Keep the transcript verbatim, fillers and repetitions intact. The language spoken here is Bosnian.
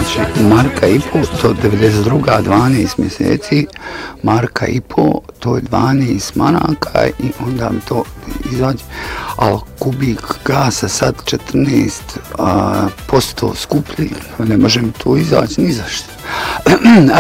znači marka i po, to devedeset druga dvanaest mjeseci, marka i po, to je dvanaest maraka i onda mi to izađe, ali kubik gasa sad četrnaest posto skuplji, ne može mi to izaći ni zašto.